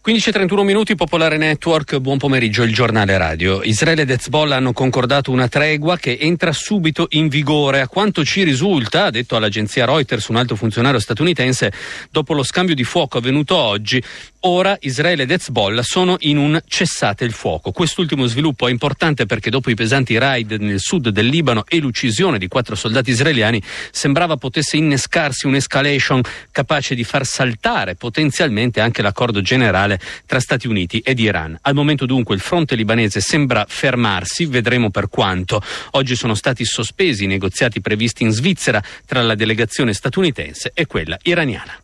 15:31 minuti, Popolare Network, buon pomeriggio, il giornale radio. Israele ed Hezbollah hanno concordato una tregua che entra subito in vigore. A quanto ci risulta, ha detto all'agenzia Reuters un alto funzionario statunitense, dopo lo scambio di fuoco avvenuto oggi, ora Israele ed Hezbollah sono in un cessate il fuoco. Quest'ultimo sviluppo è importante perché dopo i pesanti raid nel sud del Libano e l'uccisione di 4 soldati israeliani sembrava potesse innescarsi un'escalation capace di far saltare potenzialmente anche l'accordo generale tra Stati Uniti ed Iran. Al momento dunque il fronte libanese sembra fermarsi, vedremo per quanto. Oggi sono stati sospesi i negoziati previsti in Svizzera tra la delegazione statunitense e quella iraniana.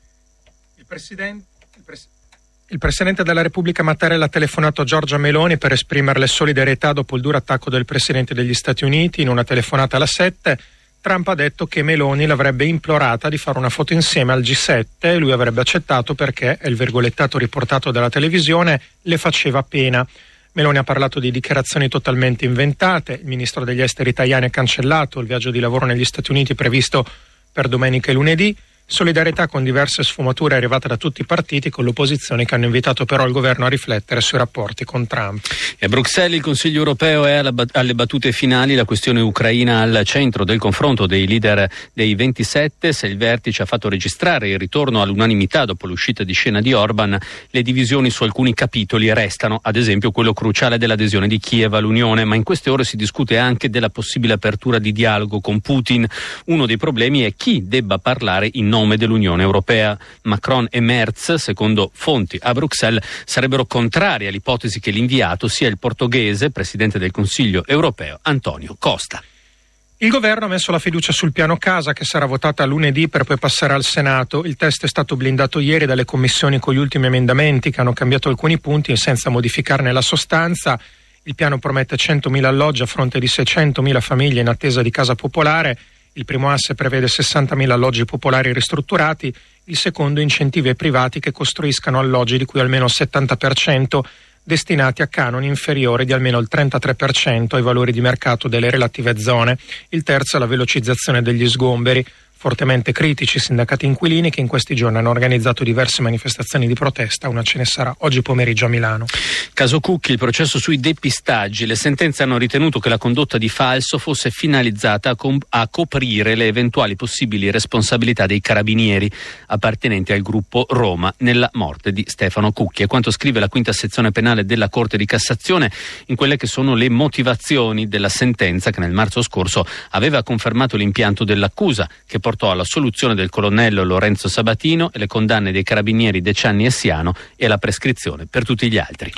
Il Presidente della Repubblica Mattarella ha telefonato a Giorgia Meloni per esprimerle solidarietà dopo il duro attacco del Presidente degli Stati Uniti. In una telefonata alla 7, Trump ha detto che Meloni l'avrebbe implorata di fare una foto insieme al G7 e lui avrebbe accettato perché, è il virgolettato riportato dalla televisione, le faceva pena. Meloni ha parlato di dichiarazioni totalmente inventate. Il ministro degli esteri Tajani ha cancellato il viaggio di lavoro negli Stati Uniti previsto per domenica e lunedì. Solidarietà con diverse sfumature arrivate da tutti i partiti, con l'opposizione che hanno invitato però il governo a riflettere sui rapporti con Trump. E a Bruxelles il Consiglio europeo è alle battute finali, la questione ucraina al centro del confronto dei leader dei 27. Se il vertice ha fatto registrare il ritorno all'unanimità dopo l'uscita di scena di Orban, le divisioni su alcuni capitoli restano, ad esempio quello cruciale dell'adesione di Kiev all'Unione, ma in queste ore si discute anche della possibile apertura di dialogo con Putin. Uno dei problemi è chi debba parlare in nome dell'Unione Europea. Macron e Merz, secondo fonti a Bruxelles, sarebbero contrari all'ipotesi che l'inviato sia il portoghese, presidente del Consiglio europeo, Antonio Costa. Il governo ha messo la fiducia sul piano casa che sarà votata lunedì per poi passare al Senato. Il testo è stato blindato ieri dalle commissioni con gli ultimi emendamenti che hanno cambiato alcuni punti senza modificarne la sostanza. Il piano promette 100.000 alloggi a fronte di 600.000 famiglie in attesa di casa popolare. Il primo asse prevede 60.000 alloggi popolari ristrutturati, il secondo incentivi ai privati che costruiscano alloggi di cui almeno il 70% destinati a canoni inferiori di almeno il 33% ai valori di mercato delle relative zone. Il terzo è la velocizzazione degli sgomberi. Fortemente critici i sindacati inquilini che in questi giorni hanno organizzato diverse manifestazioni di protesta, una ce ne sarà oggi pomeriggio a Milano. Caso Cucchi, il processo sui depistaggi. Le sentenze hanno ritenuto che la condotta di falso fosse finalizzata a coprire le eventuali possibili responsabilità dei carabinieri appartenenti al gruppo Roma nella morte di Stefano Cucchi. È quanto scrive la quinta sezione penale della Corte di Cassazione in quelle che sono le motivazioni della sentenza che nel marzo scorso aveva confermato l'impianto dell'accusa, che portò alla soluzione del colonnello Lorenzo Sabatino e le condanne dei carabinieri De Cianni e Siano e la prescrizione per tutti gli altri.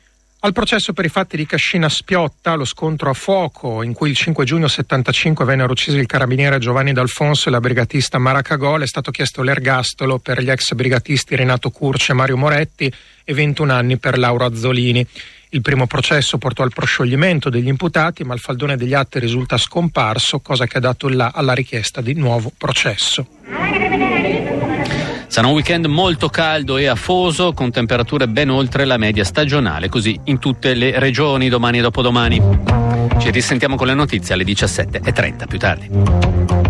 Al processo per i fatti di Cascina Spiotta, lo scontro a fuoco in cui il 5 giugno 75 vennero uccisi il carabiniere Giovanni D'Alfonso e la brigatista Mara Cagol, è stato chiesto l'ergastolo per gli ex brigatisti Renato Curci e Mario Moretti e 21 anni per Lauro Azzolini. Il primo processo portò al proscioglimento degli imputati, ma il faldone degli atti risulta scomparso, cosa che ha dato il là alla richiesta di nuovo processo. Sarà un weekend molto caldo e afoso, con temperature ben oltre la media stagionale, così in tutte le regioni domani e dopodomani. Ci risentiamo con le notizie alle 17:30 più tardi.